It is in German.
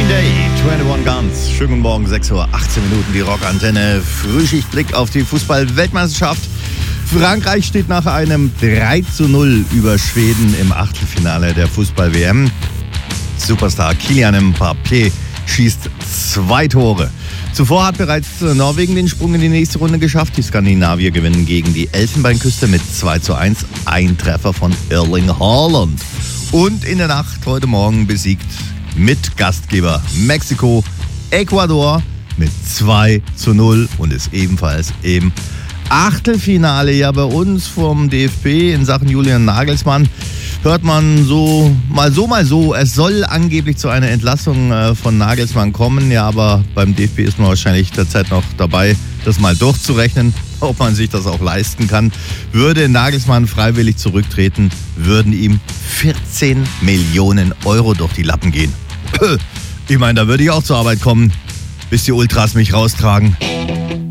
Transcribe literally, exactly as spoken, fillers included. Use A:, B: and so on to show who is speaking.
A: Green Day, einundzwanzig Guns. Schönen guten Morgen, sechs Uhr achtzehn Minuten, die Rockantenne. Frühschichtblick auf die Fußball-Weltmeisterschaft. Frankreich steht nach einem drei zu null über Schweden im Achtelfinale der Fußball-W M. Superstar Kylian Mbappé schießt zwei Tore. Zuvor hat bereits Norwegen den Sprung in die nächste Runde geschafft. Die Skandinavier gewinnen gegen die Elfenbeinküste mit zwei zu eins. Ein Treffer von Erling Haaland. Und in der Nacht heute Morgen besiegt mit Gastgeber Mexiko Ecuador mit zwei zu null und ist ebenfalls im Achtelfinale. Ja, bei uns vom D F B in Sachen Julian Nagelsmann hört man so, mal so, mal so. Es soll angeblich zu einer Entlassung äh, von Nagelsmann kommen. Ja, aber beim D F B ist man wahrscheinlich derzeit noch dabei, das mal durchzurechnen, ob man sich das auch leisten kann. Würde Nagelsmann freiwillig zurücktreten, würden ihm vierzehn Millionen Euro durch die Lappen gehen. Ich meine, da würde ich auch zur Arbeit kommen, bis die Ultras mich raustragen.